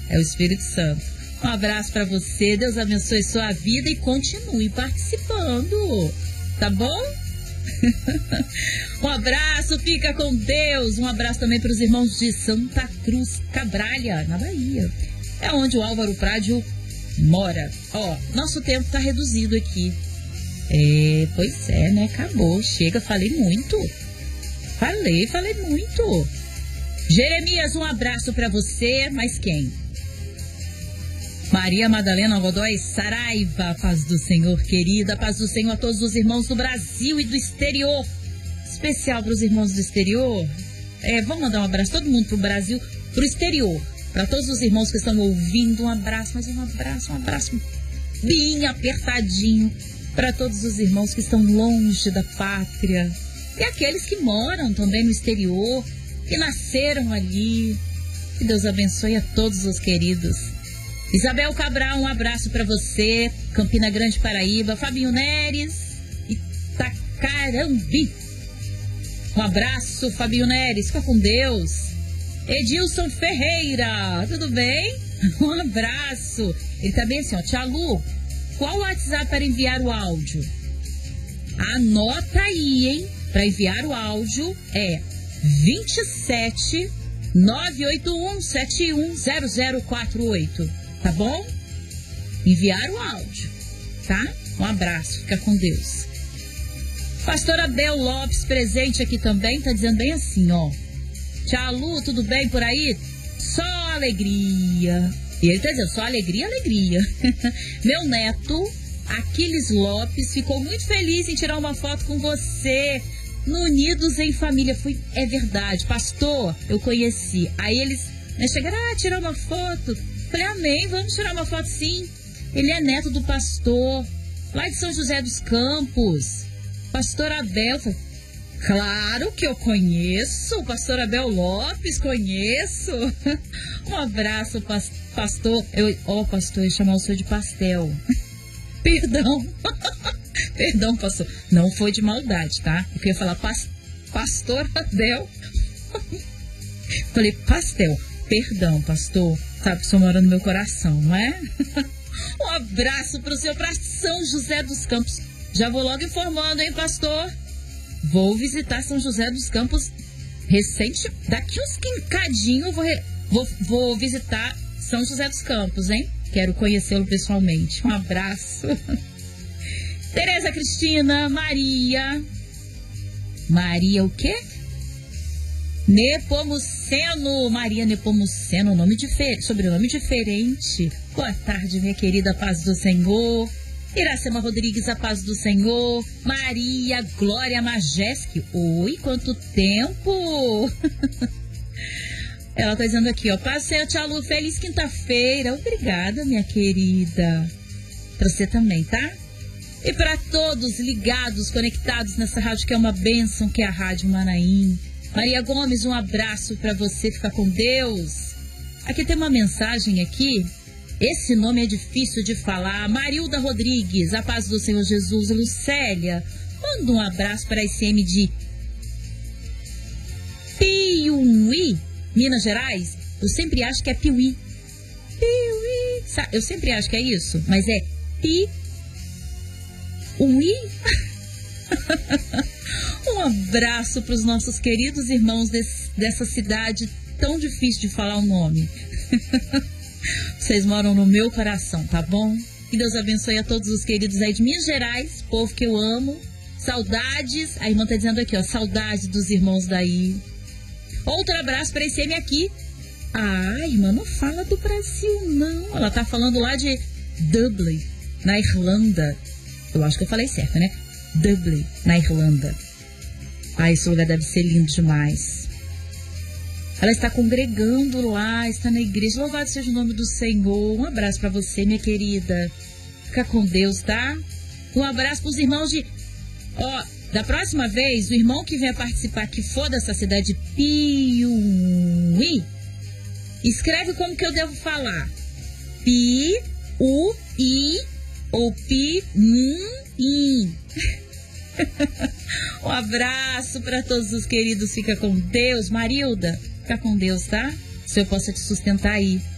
É o Espírito Santo. Um abraço para você, Deus abençoe sua vida e continue participando, tá bom? Um abraço, fica com Deus. Um abraço também para os irmãos de Santa Cruz Cabralha, na Bahia. É onde o Álvaro Prádio mora. Ó, nosso tempo tá reduzido aqui. Pois é, né? Acabou. Chega, falei muito. Falei muito. Jeremias, um abraço para você. Mas quem? Maria Madalena Godoy Saraiva, paz do Senhor, querida, paz do Senhor a todos os irmãos do Brasil e do exterior. Especial para os irmãos do exterior. Vamos mandar um abraço, todo mundo pro Brasil, pro exterior. Para todos os irmãos que estão ouvindo, um abraço, mas um abraço bem apertadinho. Para todos os irmãos que estão longe da pátria. E aqueles que moram também no exterior, que nasceram ali. Que Deus abençoe a todos os queridos. Isabel Cabral, um abraço para você. Campina Grande, Paraíba. Fabinho Neres, Itacarambi. Um abraço, Fabinho Neres. Fica com Deus. Edilson Ferreira, tudo bem? Um abraço. Ele tá bem assim, ó. Tia Lu, qual o WhatsApp para enviar o áudio? Anota aí, hein? Para enviar o áudio é 27 981 710048. Tá bom? Enviar o áudio, tá? Um abraço, fica com Deus. Pastora Bel Lopes, presente aqui também, tá dizendo bem assim, ó. Tia Lu, tudo bem por aí? Só alegria. E ele tá dizendo, só alegria, alegria. Meu neto, Aquiles Lopes, ficou muito feliz em tirar uma foto com você no Unidos em Família. É verdade, pastor, eu conheci. Aí eles chegaram, tirar uma foto. Falei, amém, vamos tirar uma foto sim. Ele é neto do pastor, lá de São José dos Campos. Pastor Abel. Falei, claro que eu conheço, o pastor Abel Lopes, conheço. Um abraço, pastor. Pastor, eu chamar o senhor de pastel. Perdão. Perdão, pastor. Não foi de maldade, tá? Eu queria falar pastor Abel. Falei, pastel. Perdão, pastor. Sabe que o senhor mora no meu coração, não é? Um abraço pro senhor, pra São José dos Campos. Já vou logo informando, hein, pastor? Vou visitar São José dos Campos recente. Daqui uns quincadinhos vou visitar São José dos Campos, hein? Quero conhecê-lo pessoalmente. Um abraço. Tereza Cristina, Maria o quê? Nepomuceno, Maria Nepomuceno, sobrenome diferente. Boa tarde, minha querida, paz do Senhor. Iracema Rodrigues, a paz do Senhor. Maria Glória Majeski. Oi, quanto tempo! Ela tá dizendo aqui, ó. Paz do Senhor, tia Lu, feliz quinta-feira. Obrigada, minha querida. Pra você também, tá? E para todos ligados, conectados nessa rádio que é uma bênção, que é a Rádio Manaim. Maria Gomes, um abraço para você, fica com Deus. Aqui tem uma mensagem aqui, esse nome é difícil de falar. Marilda Rodrigues, a paz do Senhor Jesus. Lucélia, manda um abraço para a SM de Piuí, Minas Gerais. Eu sempre acho que é Piuí. Eu sempre acho que é isso, mas é Piuí. Um abraço para os nossos queridos irmãos dessa cidade tão difícil de falar o nome. Vocês moram no meu coração, tá bom? Que Deus abençoe a todos os queridos aí de Minas Gerais, povo que eu amo. Saudades, a irmã tá dizendo aqui, ó, saudades dos irmãos daí. Outro abraço para esse M aqui. A irmã não fala do Brasil, não. Ela tá falando lá de Dublin, na Irlanda. Eu acho que eu falei certo, né? Dublin, na Irlanda. Esse lugar deve ser lindo demais. Ela está congregando lá, está na igreja. Louvado seja o nome do Senhor. Um abraço para você, minha querida. Fica com Deus, tá? Um abraço para os irmãos de... da próxima vez, o irmão que vier participar, que for dessa cidade de Piuí, escreve como que eu devo falar. Piuí ou Piuí. Um abraço para todos os queridos. Fica com Deus. Marilda, fica com Deus, tá? Se eu possa te sustentar aí.